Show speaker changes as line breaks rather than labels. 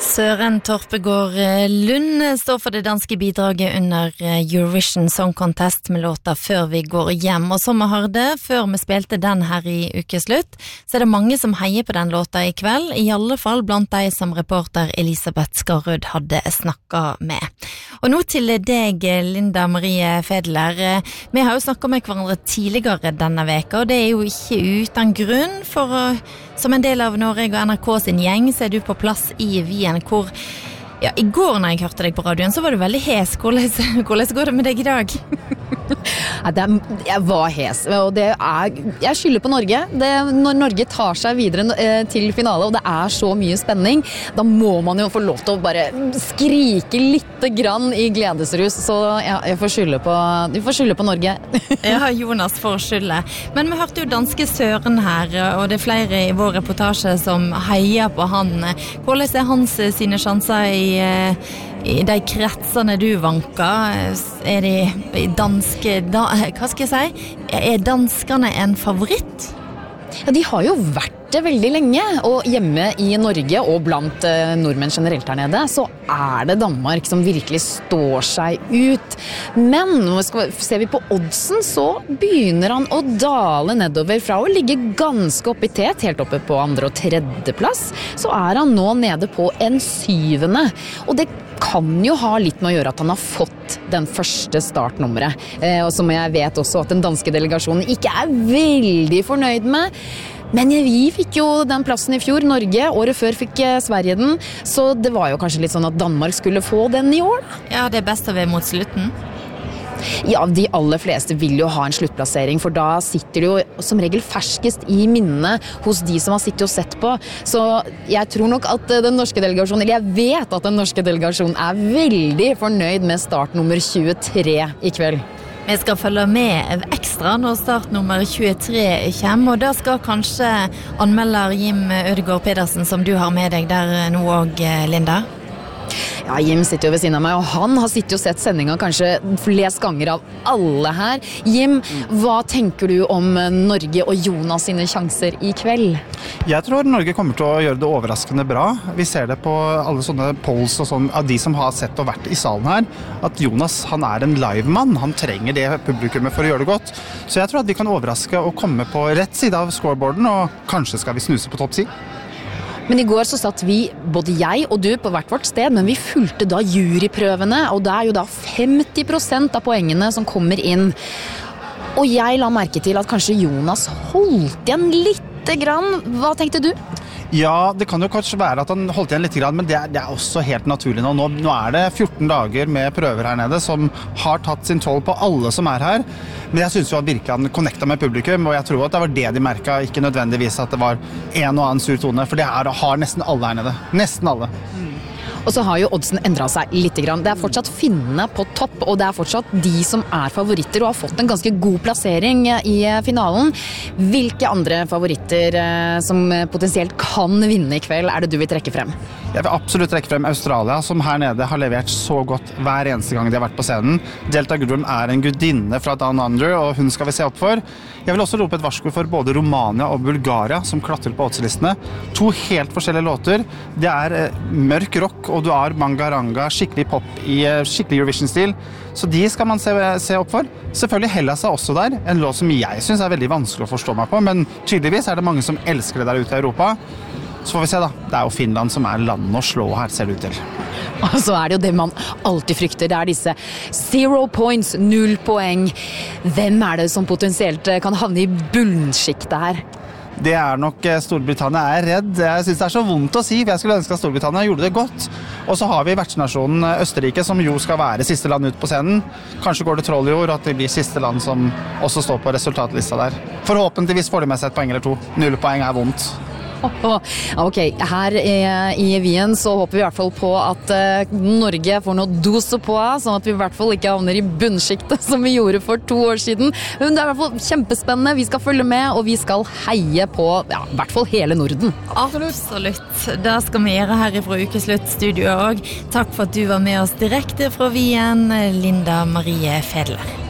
Søren Torpegård Lund står for det danske bidraget under Eurovision Song Contest med låta Før vi går hjem. Og som vi hørte, før vi spilte den her i ukeslutt, så det mange som heier på den låta i kveld, i alle fall blant de som reporter Elisabeth Skarrud hadde snakket med. Og nå til deg, Linda Marie Fedler. Vi har jo snakket med hverandre tidligere denne veka, og det jo ikke uten grunn, for som en del av Norge og NRK sin gjeng, så du på plass i Wien, hvor, ja, i går når jeg hørte deg på radioen, så var du veldig hes. Hvordan går det med deg i dag?
Jeg var hes, og jeg skylder på Norge. Når Norge tar seg videre til finale, og det så mye spenning, da må man jo få lov til å bare skrike litt grann i gledesrus, så ja, vi får skylde på Norge.
Ja, Jonas får skylde. Men vi hørte jo danske Søren her, og det flere i vår reportasje som heier på han. Hvordan hans sine sjanser i de kretsene du vanker? De danske, hva skal jeg si? Danskerne en favoritt?
Ja, de har jo vært det veldig lenge, og hjemme i Norge og blant nordmenn generelt her nede, så det Danmark som virkelig står seg ut. Men ser vi på oddsen, så begynner han å dale nedover fra å ligge ganske oppe i tet, helt oppe på 2. og 3. plass, så han nå nede på en 7. Og det kan jo ha litt med å gjøre at han har fått den første startnummeret, og som jeg vet også at den danske delegasjonen ikke veldig fornøyd med. Men vi fikk jo den plassen i fjor, Norge, året før fikk Sverige den, så det var jo kanskje litt sånn at Danmark skulle få den i år.
Ja, det best å være mot slutten.
Ja, de aller fleste vil jo ha en sluttplassering, for da sitter det jo som regel ferskest i minnet hos de som har sittet og sett på. Så jeg tror nok at den norske delegasjonen, eller jeg vet at den norske delegasjonen veldig fornøyd med startnummer 23 i kveld.
Vi skal følge med ekstra når startnummer 23 kommer, og da skal kanskje anmelder Jim Ødegaard Pedersen, som du har med deg der nå også, Linda.
Ja, Jim sitter jo ved siden av meg, og han har sittet og sett sendingen kanskje flest ganger av alle her. Jim, hva tenker du om Norge og Jonas sine sjanser i kveld?
Jeg tror Norge kommer til å gjøre det overraskende bra. Vi ser det på alle sånne polls og sånn, av de som har sett og vært i salen her, at Jonas, han en livemann. Han trenger det publikummet for å gjøre det godt. Så jeg tror at vi kan overraske og komme på rett side av scoreboarden, og kanskje skal vi snuse på topp 10.
Men i går så satt vi, både jeg og du, på hvert vårt sted, men vi fulgte da juryprøvene, og det jo da 50% av poengene som kommer inn. Og jeg la merke til at kanskje Jonas holdt igjen litt grann. Hva tenkte du?
Ja, det kan jo kanskje være at han holdt igjen litt grann, men det også helt naturlig nå. Nå det 14 dager med prøver her nede som har tatt sin toll på alle som her. Men jeg synes jo at virkelig han connectet med publikum, og jeg tror at det var det de merket, ikke nødvendigvis at det var en og annen sur tone, for det har nesten alle her nede. Nesten alle.
Og så har jo oddsen endret seg litt grann. Det fortsatt finnene på topp, og det fortsatt de som favoritter og har fått en ganske god plassering i finalen. Hvilke andre favoritter som potensielt kan vinne i kveld det du vil trekke frem?
Jeg vil absolutt trekke frem Australia, som her nede har levert så godt hver eneste gang de har vært på scenen. Delta Gudrun en gudinne fra Down Under, og hun skal vi se opp for. Jeg vil også rope et varsko for både Romania og Bulgaria, som klatrer på oddslistene. 2 helt forskjellige låter. Det mørk rock, og du har Mangaranga, skikkelig pop i skikkelig Eurovision-stil. Så de skal man se opp for. Selvfølgelig Hellas også der, en låt som jeg synes veldig vanskelig å forstå meg på, men tydeligvis det mange som elsker det der ute i Europa. Så får vi se da. Det jo Finland som landet å slå her, ser det ut til.
Og så det jo det man alltid frykter. Det disse 0 points, 0 poeng. Hvem det som potensielt kan havne i bunnskiktet her?
Det nok Storbritannia redd. Jeg synes det så vondt å si, for jeg skulle ønske at Storbritannia gjorde det godt. Og så har vi vertsnasjonen Østerrike, som jo skal være siste land ut på scenen. Kanskje går det troll i år at det blir siste land som også står på resultatlista der. Forhåpentligvis får de med seg et poeng eller 2. 0 poeng vondt.
Ok, her i Wien så håper vi i hvert fall på at Norge får noe dose på, sånn at vi i hvert fall ikke havner i bunnskiktet som vi gjorde for 2 år siden. Men det i hvert fall kjempespennende, vi skal følge med, og vi skal heie på i hvert fall hele Norden.
Absolutt, det skal vi gjøre her fra Ukeslutt-studio også. Takk for at du var med oss direkte fra Wien, Linda Marie Fedler.